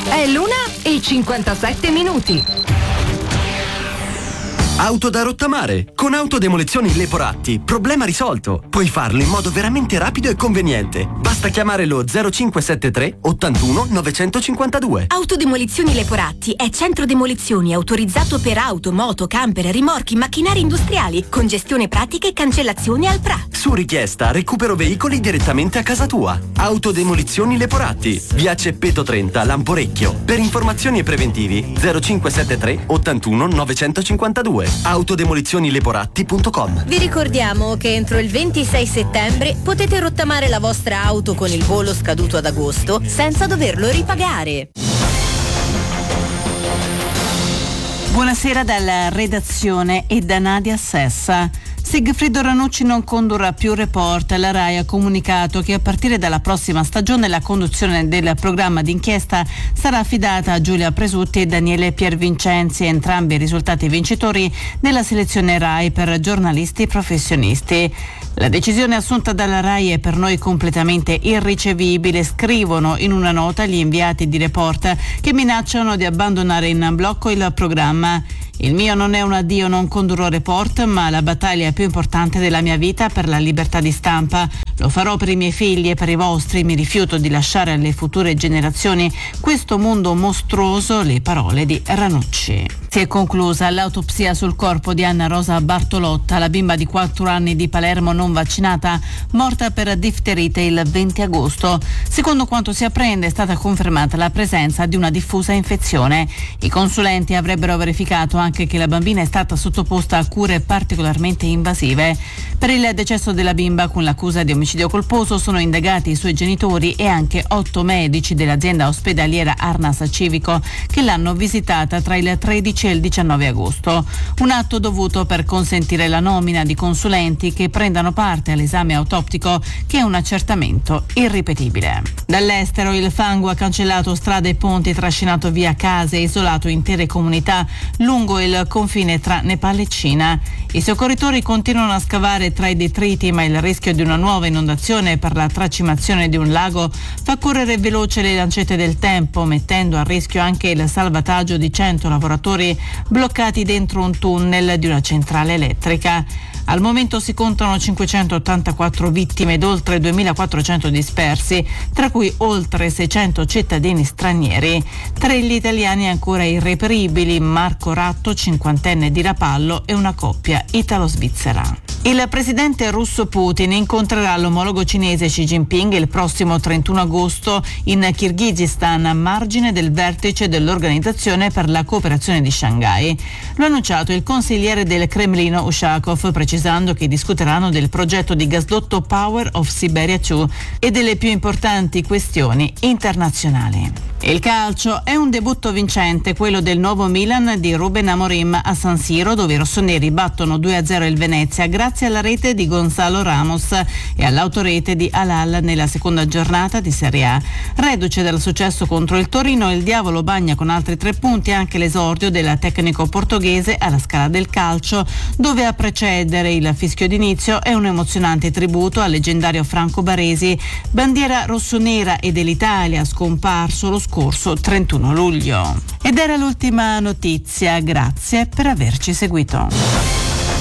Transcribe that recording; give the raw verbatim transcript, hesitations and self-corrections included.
È l'una e cinquantasette minuti. Auto da rottamare. Con Autodemolizioni Leporatti. Problema risolto. Puoi farlo in modo veramente rapido e conveniente. Basta chiamare lo zero cinque sette tre ottantuno novecentocinquantadue. Autodemolizioni Leporatti è centro demolizioni autorizzato per auto, moto, camper, rimorchi, macchinari industriali, con gestione pratica e cancellazione al P R A. Su richiesta recupero veicoli direttamente a casa tua. Autodemolizioni Leporatti. Via Ceppeto trenta, Lamporecchio. Per informazioni e preventivi zero cinque sette tre ottantuno novecentocinquantadue. autodemolizionileporatti punto com. Vi ricordiamo che entro il ventisei settembre potete rottamare la vostra auto con il bollo scaduto ad agosto senza doverlo ripagare. Buonasera dalla redazione e da Nadia Sessa. Sigfrido Ranucci non condurrà più Report. La RAI ha comunicato che a partire dalla prossima stagione la conduzione del programma d'inchiesta sarà affidata a Giulia Presutti e Daniele Piervincenzi, entrambi risultati vincitori della selezione RAI per giornalisti professionisti. La decisione assunta dalla RAI è per noi completamente irricevibile, scrivono in una nota gli inviati di Report, che minacciano di abbandonare in blocco il programma. Il mio non è un addio, non condurrò Report, ma la battaglia più importante della mia vita per la libertà di stampa. Lo farò per i miei figli e per i vostri. Mi rifiuto di lasciare alle future generazioni questo mondo mostruoso. Le parole di Ranucci. Si è conclusa l'autopsia sul corpo di Anna Rosa Bartolotta, la bimba di quattro anni di Palermo non vaccinata, morta per difterite il venti agosto. Secondo quanto si apprende, è stata confermata la presenza di una diffusa infezione. I consulenti avrebbero verificato anche che la bambina è stata sottoposta a cure particolarmente invasive. Per il decesso della bimba con l'accusa di omicidio colposo sono indagati i suoi genitori e anche otto medici dell'azienda ospedaliera Arnas Civico che l'hanno visitata tra il tredici e il diciannove agosto. Un atto dovuto per consentire la nomina di consulenti che prendano parte all'esame autoptico, che è un accertamento irripetibile. Dall'estero il fango ha cancellato strade e ponti, trascinato via case e isolato intere comunità lungo il confine tra Nepal e Cina. I soccorritori continuano a scavare tra i detriti, ma il rischio di una nuova inondazione per la tracimazione di un lago fa correre veloce le lancette del tempo, mettendo a rischio anche il salvataggio di cento lavoratori bloccati dentro un tunnel di una centrale elettrica. Al momento si contano cinquecentottantaquattro vittime ed oltre duemilaquattrocento dispersi, tra cui oltre seicento cittadini stranieri. Tra gli italiani ancora irreperibili Marco Ratto, cinquantenne di Rapallo, e una coppia italo-svizzera. Il presidente russo Putin incontrerà l'omologo cinese Xi Jinping il prossimo trentuno agosto in Kirghizistan, a margine del vertice dell'Organizzazione per la cooperazione di Shanghai. Lo ha annunciato il consigliere del Cremlino Ushakov, precisando che discuteranno del progetto di gasdotto Power of Siberia due e delle più importanti questioni internazionali. Il calcio è un debutto vincente, quello del nuovo Milan di Ruben Amorim a San Siro, dove i rossoneri battono due a zero il Venezia grazie alla rete di Gonzalo Ramos e all'autorete di Halal nella seconda giornata di Serie A. Reduce dal successo contro il Torino, il Diavolo bagna con altri tre punti anche l'esordio del tecnico portoghese alla Scala del Calcio, dove a precedere il fischio d'inizio è un emozionante tributo al leggendario Franco Baresi, bandiera rossonera e dell'Italia, scomparso lo scorso trentuno luglio. Ed era l'ultima notizia, grazie per averci seguito.